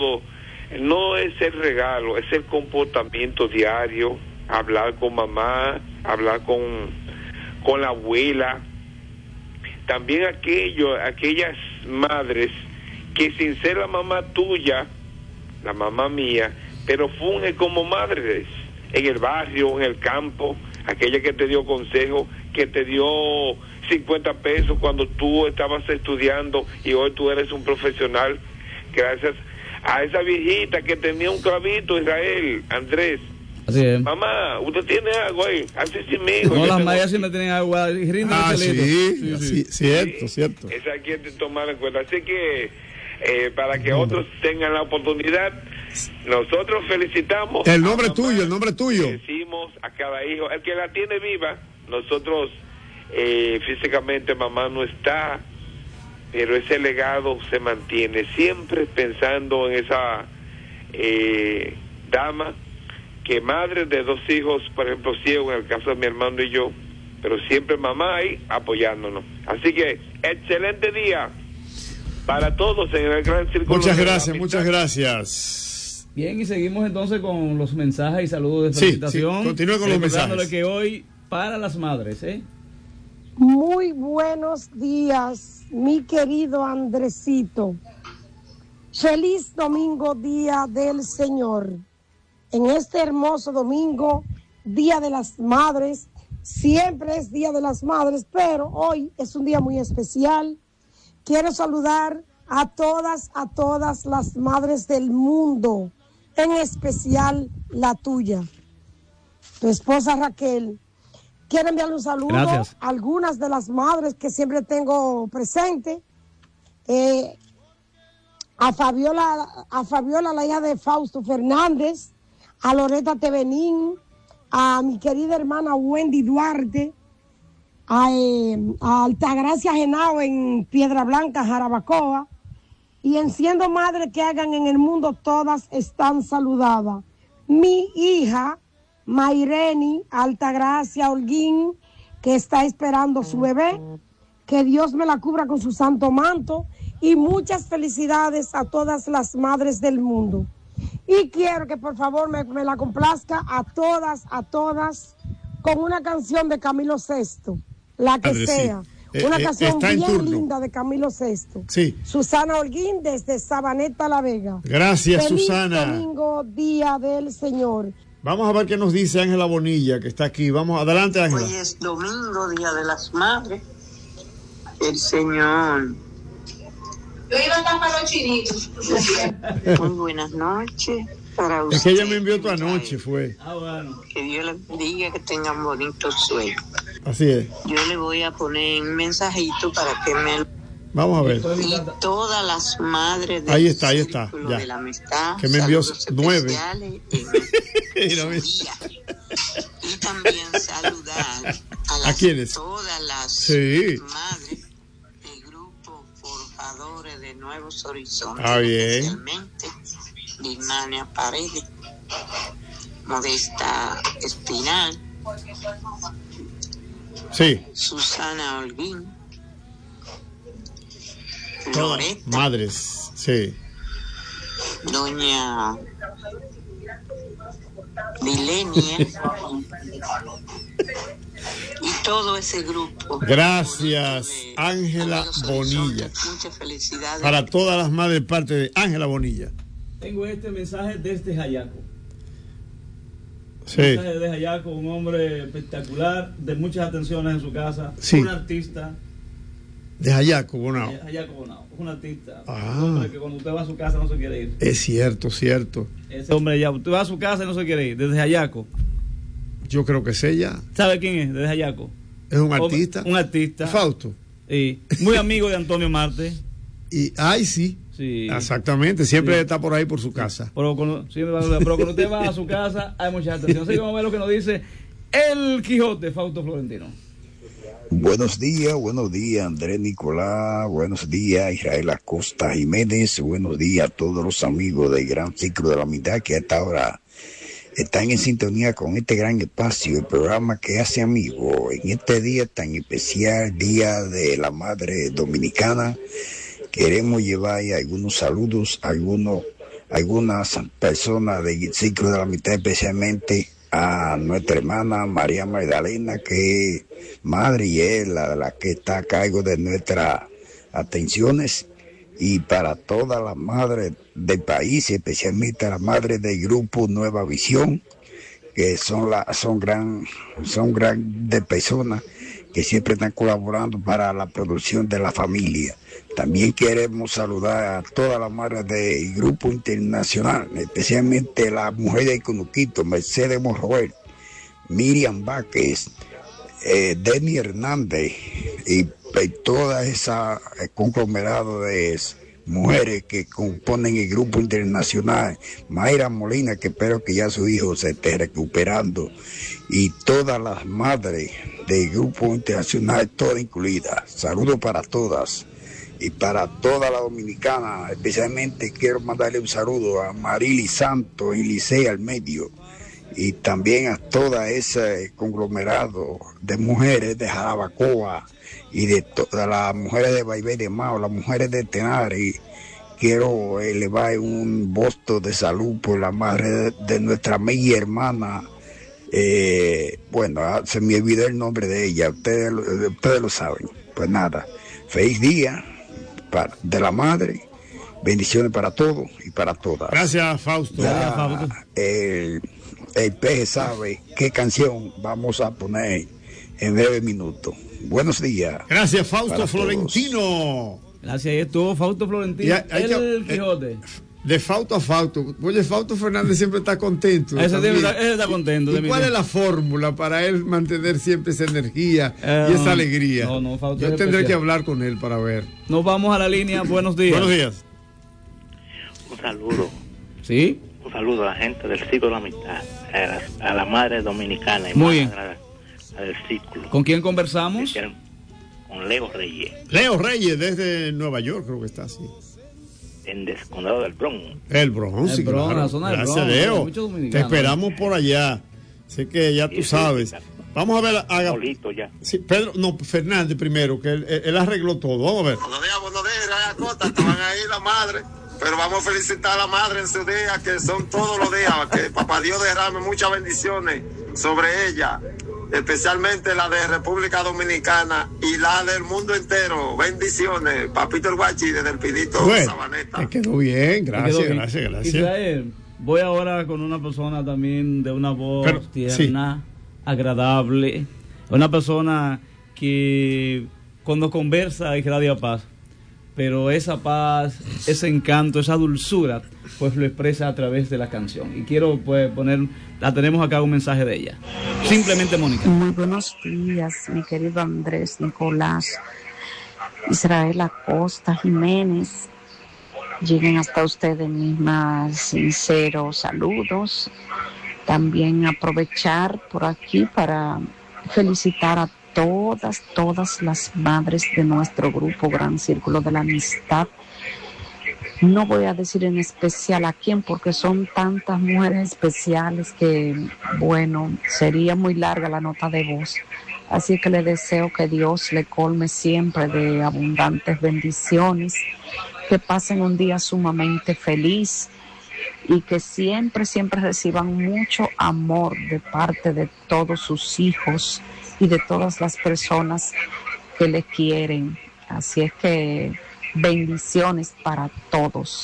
no es el regalo, es el comportamiento diario, hablar con mamá, hablar con la abuela. También aquellas madres que sin ser la mamá tuya, la mamá mía, pero funge como madres en el barrio, en el campo, aquella que te dio consejo, que te dio 50 pesos cuando tú estabas estudiando y hoy tú eres un profesional, gracias a esa viejita que tenía un clavito, Israel, Andrés. Así es. Mamá, usted tiene agua ahí, así sí mismo. No, las mayas siempre tienen agua. Sí, cierto. Esa hay que tomar en cuenta. Así que, para que otros tengan la oportunidad, nosotros felicitamos. El nombre tuyo. Decimos a cada hijo, el que la tiene viva, nosotros físicamente mamá no está, pero ese legado se mantiene, siempre pensando en esa dama que madre de 2 hijos, por ejemplo, ciego en el caso de mi hermano y yo, pero siempre mamá ahí apoyándonos. Así que excelente día para todos en el gran círculo. Muchas gracias. Bien, y seguimos entonces con los mensajes y saludos de felicitación. Sí, continúe con los mensajes. Que hoy para las madres, Muy buenos días, mi querido Andresito. Feliz domingo, día del Señor. En este hermoso domingo, Día de las Madres, siempre es Día de las Madres, pero hoy es un día muy especial. Quiero saludar a todas las madres del mundo, en especial la tuya, tu esposa Raquel. Quiero enviarle un saludo a algunas de las madres que siempre tengo presente. A Fabiola, la hija de Fausto Fernández, a Loreta Tevenín, a mi querida hermana Wendy Duarte, a Altagracia Genao en Piedra Blanca, Jarabacoa, y en Siendo Madre que hagan en el mundo, todas están saludadas. Mi hija Maireni Altagracia Holguín, que está esperando su bebé, que Dios me la cubra con su santo manto, y muchas felicidades a todas las madres del mundo. Y quiero que por favor me la complazca a todas, con una canción de Camilo Sesto, la que Andrés, sea. Sí. Una canción bien linda de Camilo Sesto. Sí. Susana Holguín desde Sabaneta La Vega. Gracias, Feliz Susana. domingo, Día del Señor. Vamos a ver qué nos dice Ángela Bonilla, que está aquí. Vamos, adelante, Ángela. Hoy es domingo, Día de las Madres. El Señor. Yo iba a estar para los chinitos. Muy buenas noches para ustedes. Es que ella me envió tu anoche, fue. Bueno. Que Dios les bendiga, que tengan bonitos sueños. Así es. Yo le voy a poner un mensajito para que me... Vamos a ver. Y todas las madres del ahí está, Círculo ya. de la Amistad, que me envió 9. Y también saludar ¿A quiénes? todas las madres del grupo Forjadores de Nuevos Horizontes, especialmente Birmania Paredes, Modesta Espinal, Susana Holguín, Loreta, madres, doña Dilenia y todo ese grupo. Gracias, Ángela Bonilla. Muchas felicidades para todas las madres, parte de Ángela Bonilla. Tengo este mensaje desde Jayaco. Sí. Un mensaje de Jayaco, un hombre espectacular, de muchas atenciones en su casa, un artista. De Jayaco Bonao. Jayaco Bonao, es un artista. Ah. Un hombre que cuando usted va a su casa no se quiere ir. Es cierto. Ese hombre ya, usted va a su casa y no se quiere ir, desde Jayaco. Yo creo que es ella. ¿Sabe quién es? Desde Jayaco. Es un artista. Un artista. Fausto. Muy amigo de Antonio Marte. Sí. Exactamente, siempre está por ahí por su casa. Pero cuando usted va a su casa hay mucha atención. Así que vamos a ver lo que nos dice el Quijote, Fausto Florentino. Buenos días, Andrés Nicolás, buenos días, Israel Acosta Jiménez, buenos días a todos los amigos del Gran Ciclo de la Mitad que a esta hora están en sintonía con este gran espacio, el programa que hace amigos. En este día tan especial, Día de la Madre Dominicana, queremos llevar algunos saludos a algunos algunas personas del ciclo de la mitad, especialmente a nuestra hermana María Magdalena, que es madre y es la que está a cargo de nuestras atenciones, y para todas las madres del país, especialmente a las madres del grupo Nueva Visión, que son grandes personas que siempre están colaborando para la producción de la familia. También queremos saludar a todas las madres del grupo internacional, especialmente la mujer de Conuquito, Mercedes Morroel, Miriam Vázquez, Denny Hernández y toda esa conglomerado de mujeres que componen el grupo internacional, Mayra Molina, que espero que ya su hijo se esté recuperando, y todas las madres del grupo internacional, todas incluidas. Saludos para todas y para toda la dominicana. Especialmente quiero mandarle un saludo a Marily Santos y Licea al medio, y también a toda ese conglomerado de mujeres de Jarabacoa y de todas las mujeres de Baibé de Mao, las mujeres de Tenares. Y quiero elevar un voto de salud por la madre de nuestra amiga y hermana, se me olvidó el nombre de ella, ustedes lo saben. Pues nada, feliz día de la madre, bendiciones para todos y para todas. Gracias, Fausto. El peje sabe qué canción vamos a poner en breve minuto. Buenos días. Gracias, Fausto Florentino. Gracias, ahí estuvo Fausto Florentino, el Quijote. De Fausto a Fausto. Oye, Fausto Fernández siempre está contento. Ese está contento. ¿Y cuál es la fórmula para él mantener siempre esa energía y esa alegría? Fausto. Yo tendré que hablar con él para ver. Nos vamos a la línea. Buenos días. Buenos días. Un saludo. ¿Sí? Un saludo a la gente del ciclo de la mitad, a la madre dominicana y muy bien. A del ciclo. ¿Con quién conversamos? Con Leo Reyes. Leo Reyes, desde Nueva York, creo que está así. En el condado del Bronx. El Bronx, sí, Bronx, claro. la zona del Gracias, Bronx, Leo. Te esperamos por allá. Sé que ya tú sabes. Vamos a ver. Ya. Sí, Pedro, no, Fernández primero, que él arregló todo. Vamos a ver. Buenos días, Costa, estaban ahí la madre. Pero vamos a felicitar a la madre en su día, que son todos los días, que papá Dios derrame muchas bendiciones sobre ella, especialmente la de República Dominicana y la del mundo entero. Bendiciones, papito el Guachi desde el Pinito Sabaneta. Te quedó bien, gracias. Israel, voy ahora con una persona también de una voz tierna, agradable, una persona que cuando conversa irradia paz. Pero esa paz, ese encanto, esa dulzura, pues lo expresa a través de la canción. Y quiero pues tenemos acá un mensaje de ella. Simplemente Mónica. Muy buenos días, mi querido Andrés, Nicolás, Israel Acosta, Jiménez. Lleguen hasta ustedes mis más sinceros saludos. También aprovechar por aquí para felicitar a todas las madres de nuestro grupo Gran Círculo de la Amistad. No voy a decir en especial a quién, porque son tantas mujeres especiales que, sería muy larga la nota de voz. Así que le deseo que Dios le colme siempre de abundantes bendiciones, que pasen un día sumamente feliz y que siempre reciban mucho amor de parte de todos sus hijos y de todas las personas que le quieren. Así es que bendiciones para todos.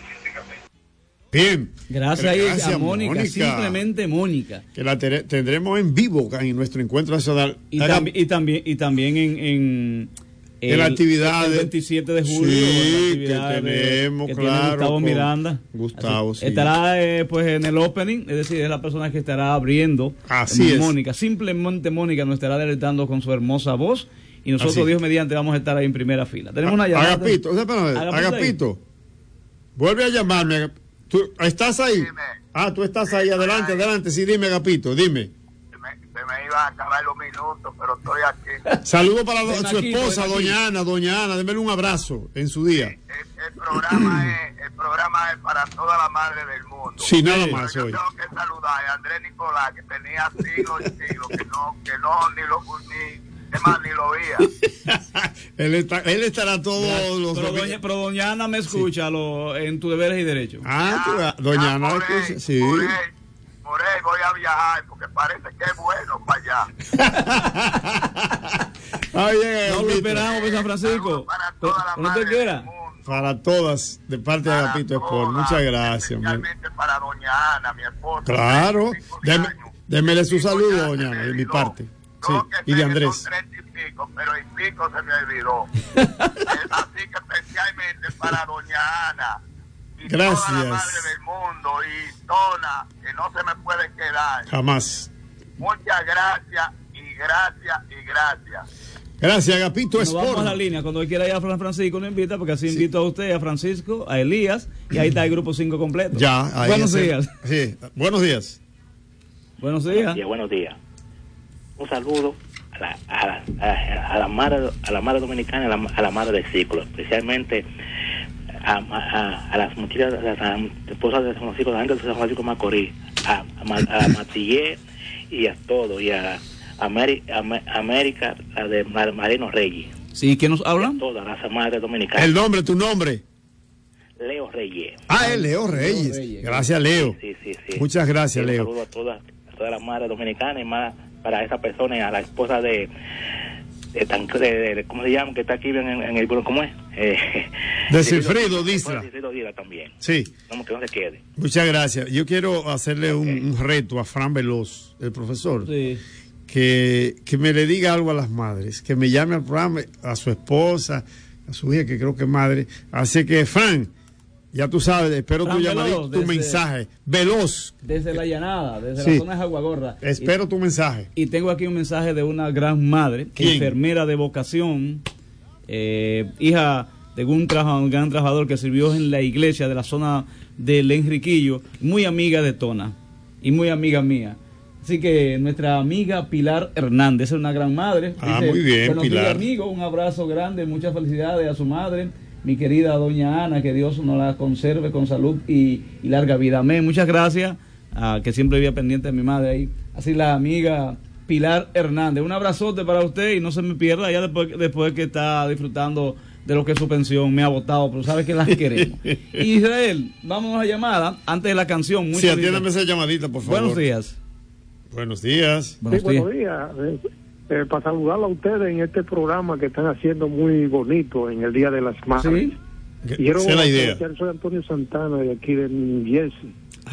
Bien. Gracias a Mónica, simplemente Mónica. Que la tendremos en vivo en nuestro encuentro nacional. Y también en la actividad del 27 de julio. Sí, que tenemos, que claro. Gustavo Miranda. Gustavo, así, sí. Estará pues en el opening, es decir, es la persona que estará abriendo. Así es. Mónica, simplemente Mónica nos estará deleitando con su hermosa voz. Y nosotros, Dios mediante, vamos a estar ahí en primera fila. Tenemos una llamada. Agapito, vuelve a llamarme. ¿Tú estás ahí? Dime. Tú estás ahí. Adelante. Sí, dime, Agapito, dime. Se me iba a acabar los minutos, pero estoy aquí. Saludos para su esposa, doña Ana, démele un abrazo en su día. El programa es para toda la madre del mundo. Sí, nada más yo hoy. Tengo que saludar a Andrés Nicolás, que tenía siglos y siglos, que no, ni Es más, ni lo oía. él estará todos los pero doña Ana me escucha en tus deberes y derechos. Doña Ana escucha, sí. Por ahí voy a viajar porque parece que es bueno para allá. No lo esperamos por San Francisco. ¿No te quieras? Para todas, de parte de Agapito Sport. Muchas gracias. Especialmente para doña Ana, mi esposa. Claro. Démele su saludo, doña Ana, de mi parte. Sí, y de Andrés. Son 30 y pico, pero el pico se me olvidó. Así que especialmente para doña Ana. Y gracias. Toda la madre del mundo y Tona, que no se me puede quedar. Jamás. Muchas gracias y gracias y gracias. Gracias, Agapito Sport. Vamos a la línea. Cuando quiera ir a San Francisco, nos invita, porque así invito a usted, a Francisco, a Elías, y ahí está el grupo 5 completo. Buenos días. Sí, buenos días. Buenos días. Buenos días. Un saludo a la madre dominicana, a la madre del ciclo, especialmente a las muchachas, a las esposas de San Francisco, la gente de San Francisco Macorís, a Matillé y a todo, y a América, la de Marino Reyes. Sí, ¿quién nos habla? Todas las madres dominicanas. El nombre, tu nombre. Leo Reyes. Es Leo Reyes. Gracias, Leo. Sí. Muchas gracias, Leo. Un saludo a todas las madres dominicanas, y más para esa persona y a la esposa de ¿cómo se llama? Que está aquí en el ¿cómo es? De Silfrido Disla. Silfrido Disla también. Sí. Como que no se quede. Muchas gracias. Yo quiero hacerle un reto a Fran Veloz, el profesor. Sí. Que me le diga algo a las madres, que me llame al programa, a su esposa, a su hija, que creo que es madre. Así que, Fran, ya tú sabes, espero tu llamadito, tu mensaje. Veloz. Desde la llanada, desde la zona de Jaguagorra. Espero tu mensaje. Y tengo aquí un mensaje de una gran madre, enfermera de vocación, hija de un gran trabajador que sirvió en la iglesia de la zona del Enriquillo, muy amiga de Tona y muy amiga mía. Así que nuestra amiga Pilar Hernández es una gran madre. Dice, muy bien, buenos Pilar. días, amigo, un abrazo grande, muchas felicidades a su madre, mi querida doña Ana, que Dios nos la conserve con salud y larga vida. Amén. Muchas gracias, que siempre vivía pendiente de mi madre ahí. Así la amiga Pilar Hernández. Un abrazote para usted y no se me pierda ya después que está disfrutando de lo que es su pensión. Me ha votado, pero sabe que las queremos. Israel, vamos a llamada antes de la canción. Sí, atiéndame esa llamadita, por favor. Buenos días. Buenos días. Buenos días. Para saludarlo a ustedes en este programa que están haciendo muy bonito en el Día de las Madres. Sí. Esa es la idea. Soy Antonio Santana, de aquí de New Jersey.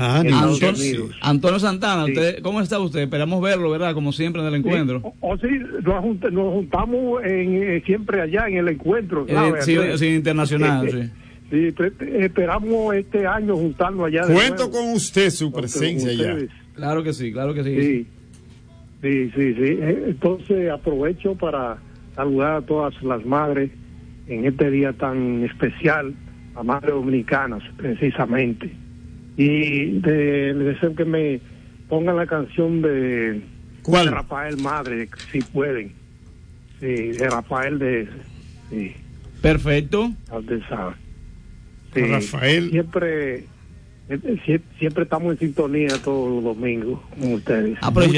Antonio Santana, usted, ¿cómo está usted? Esperamos verlo, ¿verdad? Como siempre en el encuentro. Sí, nos juntamos siempre allá en el encuentro. Sí, internacional, sí. Sí, esperamos este año juntarnos allá. Cuento con usted, su presencia allá. Claro que sí, claro que sí. Sí. Entonces aprovecho para saludar a todas las madres en este día tan especial, a madres dominicanas precisamente. Y les deseo que me pongan la canción de Rafael Madre, si pueden. Sí, de Rafael sí. Perfecto. Sí, Rafael. Siempre estamos en sintonía todos los domingos con ustedes. Pero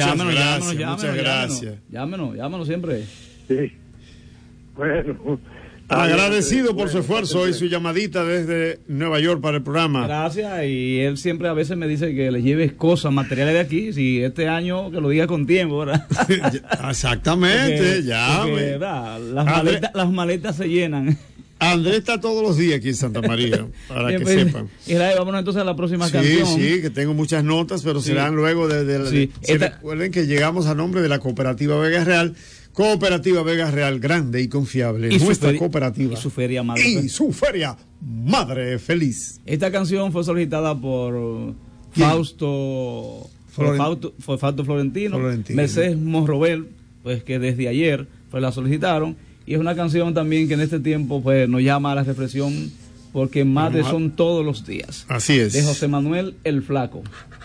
llámenos siempre. Sí. Bueno. Agradecido por su esfuerzo y su llamadita desde Nueva York para el programa. Gracias, y él siempre a veces me dice que le lleves cosas, materiales de aquí, si este año que lo diga con tiempo, ¿verdad? Exactamente, porque, las maletas se llenan. Andrés está todos los días aquí en Santa María, para que sepan. Israel, vámonos entonces a la próxima canción. Sí, que tengo muchas notas, pero serán luego recuerden que llegamos a nombre de la Cooperativa Vega Real. Cooperativa Vega Real, grande y confiable. Y nuestra cooperativa. Y su feria madre. Y su feria madre feliz. Esta canción fue solicitada por Fausto Florentino, Mercedes Monrobel, pues que desde ayer pues la solicitaron. Y es una canción también que en este tiempo pues nos llama a la reflexión, porque madres son todos los días. Así es. De José Manuel el Flaco.